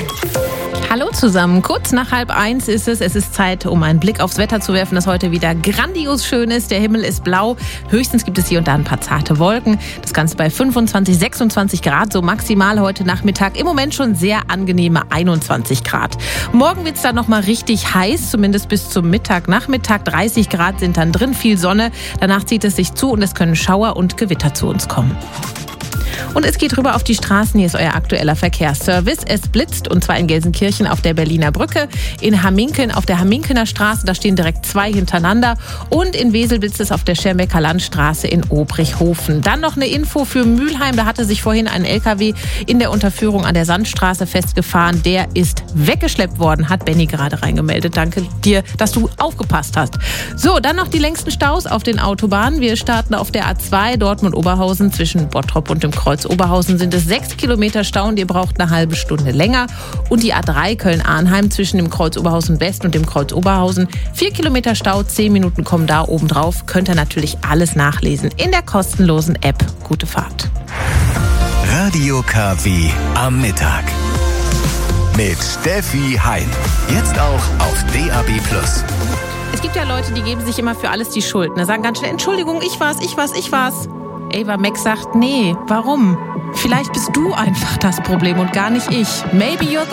Hallo zusammen, kurz nach 12:30 ist es. Es ist Zeit, um einen Blick aufs Wetter zu werfen, das heute wieder grandios schön ist. Der Himmel ist blau, höchstens gibt es hier und da ein paar zarte Wolken. Das Ganze bei 25, 26 Grad, so maximal heute Nachmittag. Im Moment schon sehr angenehme 21 Grad. Morgen wird es dann nochmal richtig heiß, zumindest bis zum Mittag. Nachmittag 30 Grad sind dann drin, viel Sonne. Danach zieht es sich zu und es können Schauer und Gewitter zu uns kommen. Und es geht rüber auf die Straßen. Hier ist euer aktueller Verkehrsservice. Es blitzt, und zwar in Gelsenkirchen auf der Berliner Brücke, in Hamminkeln auf der Hamminkener Straße, da stehen direkt 2 hintereinander, und in Wesel blitzt es auf der Schermbecker Landstraße in Obrichhofen. Dann noch eine Info für Mülheim. Da hatte sich vorhin ein LKW in der Unterführung an der Sandstraße festgefahren. Der ist weggeschleppt worden, hat Benny gerade reingemeldet. Danke dir, dass du aufgepasst hast. So, dann noch die längsten Staus auf den Autobahnen. Wir starten auf der A2 Dortmund-Oberhausen. Zwischen Bottrop und dem Kreuz Oberhausen sind es 6 Kilometer Stau und ihr braucht eine halbe Stunde länger. Und die A3 Köln-Arnheim zwischen dem Kreuz Oberhausen West und dem Kreuz Oberhausen. 4 Kilometer Stau, 10 Minuten kommen da oben drauf. Könnt ihr natürlich alles nachlesen in der kostenlosen App. Gute Fahrt. Radio KW am Mittag. Mit Steffi Hein. Jetzt auch auf DAB+. Es gibt ja Leute, die geben sich immer für alles die Schuld. Da sagen ganz schnell, Entschuldigung, ich war's. Ava Max sagt, nee, warum? Vielleicht bist du einfach das Problem und gar nicht ich. Maybe you're the